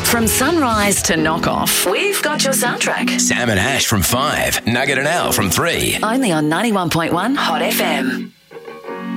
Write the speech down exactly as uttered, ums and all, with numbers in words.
From sunrise to knock-off, we've got your soundtrack. Sam and Ash from five, Nugget and Al from three. Only on ninety-one point one Hot F M.